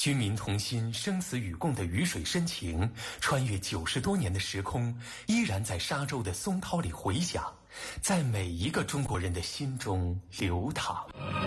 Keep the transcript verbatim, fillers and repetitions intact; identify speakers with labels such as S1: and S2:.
S1: 军民同心、生死与共的鱼水深情，穿越九十多年的时空，依然在沙洲的松涛里回响，在每一个中国人的心中流淌。